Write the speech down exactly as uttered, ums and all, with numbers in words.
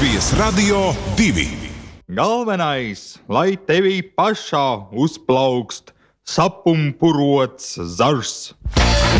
Latvijas Radio divi. Galvenais, lai tevī pašā uzplaukst sapumpurots zars.